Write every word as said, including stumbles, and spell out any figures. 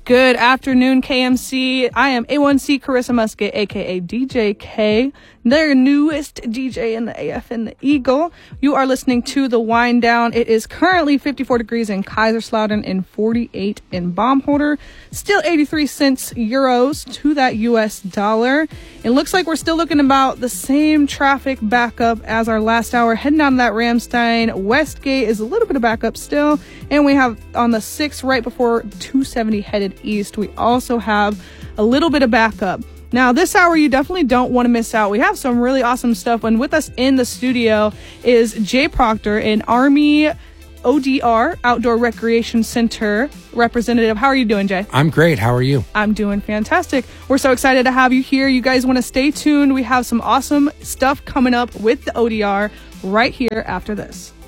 Good afternoon, K M C. I am A one C Carissa Musket, a k a. D J K, their newest D J in the A F and the Eagle. You are listening to The Wind Down. It is currently fifty-four degrees in Kaiserslautern and forty-eight in Baumholder. Still eighty-three cents euros to that U S dollar. It looks like we're still looking about the same traffic backup as our last hour. Heading down to that Ramstein. Westgate is a little bit of backup still. And we have on the sixth right before two seventy headed east. We also have a little bit of backup. Now, this hour, you definitely don't want to miss out. We have some really awesome stuff. And with us in the studio is Jay Proctor, an Army O D R, Outdoor Recreation Center representative. How are you doing, Jay? I'm great. How are you? I'm doing fantastic. We're so excited to have you here. You guys want to stay tuned. We have some awesome stuff coming up with the O D R right here after this.